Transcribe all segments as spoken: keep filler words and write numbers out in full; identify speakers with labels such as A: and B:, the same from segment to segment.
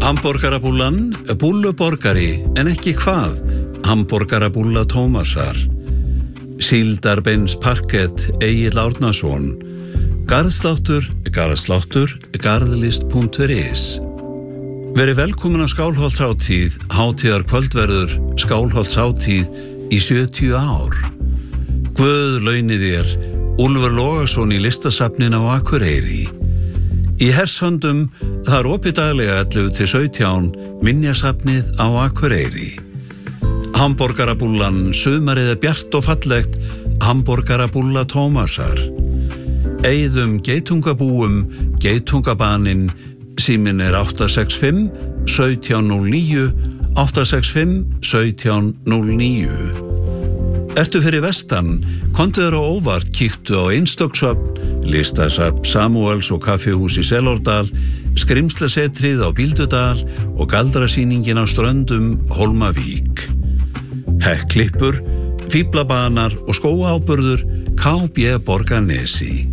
A: Hamborgarabúllan, búlluborgari en ekki hvað, hamborgarabúlla Tómasar. Síldarbeins parkett Egill Árnason. Garðsláttur, garðsláttur, garðlist punktur is. Verið velkomin á Skálholtshátíð, hátíðar kvöldverður Skálholtshátíð í sjötíu ár. Guð launi þér, Úlfur Logason í listasafninu á Akureyri. Í hershöndum þar opið daglega ellefu til sautján minjasafnið á Akureyri. Hamborgarabúllan, sumarið er bjart og fallegt, hamborgarabúlla Tómasar. Eyðum geitungabúum, geitungabaninn, síminn er átta sex fimm, sautján núll níu, átta sex fimm, sautján núll níu. Ertu fyrir vestan, komdu þér á óvart, kíktu á Einstöksöfn, listasafn Samúels og kaffihús í Selordal, skrimslasetrið á Bíldudal og galdrasýningin á Ströndum, Hólmavík. Hekklippur, fíflabanar og skóaáburður, K B Borgarnesi.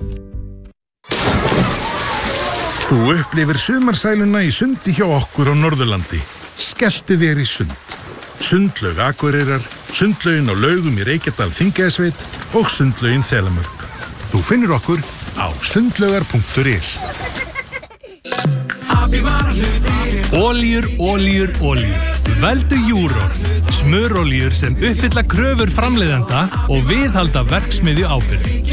B: Þú upplifir sumarsæluna í sundi hjá okkur á Norðurlandi. Skelltu þér í sund. Sundlaug Akureyrar, sundlaugin á Laugum í Reykjadal Þingeyjarsveit og sundlaugin Þelamörk. Þú finnur okkur á sundlaugar punktur is.
C: Olíur, olíur, olíur. Veldu Júror. Smurolíur sem uppfylla kröfur framleiðenda og viðhalda verksmiðju ábyrgð.